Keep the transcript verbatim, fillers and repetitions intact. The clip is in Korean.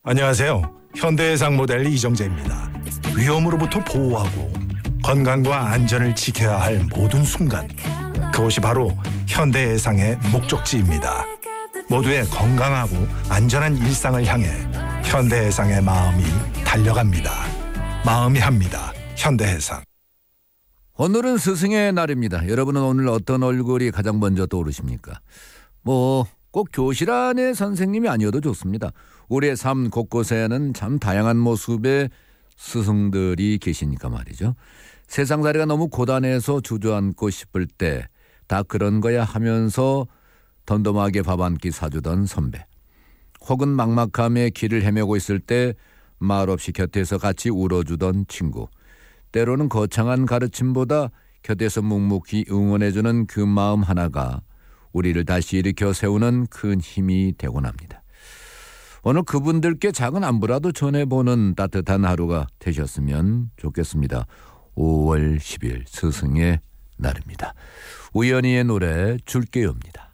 안녕하세요. 현대해상 모델 이정재입니다. 위험으로부터 보호하고 건강과 안전을 지켜야 할 모든 순간, 그것이 바로 현대해상의 목적지입니다. 모두의 건강하고 안전한 일상을 향해 현대해상의 마음이 달려갑니다. 마음이 합니다. 현대해상. 오늘은 스승의 날입니다. 여러분은 오늘 어떤 얼굴이 가장 먼저 떠오르십니까? 뭐 꼭 교실 안의 선생님이 아니어도 좋습니다. 우리의 삶 곳곳에는 참 다양한 모습의 스승들이 계시니까 말이죠. 세상살이가 너무 고단해서 주저앉고 싶을 때 다 그런 거야 하면서 덤덤하게 밥 한 끼 사주던 선배, 혹은 막막함에 길을 헤매고 있을 때 말없이 곁에서 같이 울어주던 친구, 때로는 거창한 가르침보다 곁에서 묵묵히 응원해주는 그 마음 하나가 우리를 다시 일으켜 세우는 큰 힘이 되곤 합니다. 오늘 그분들께 작은 안부라도 전해보는 따뜻한 하루가 되셨으면 좋겠습니다. 오월 십일 스승의 날입니다. 우연히의 노래 줄게요입니다.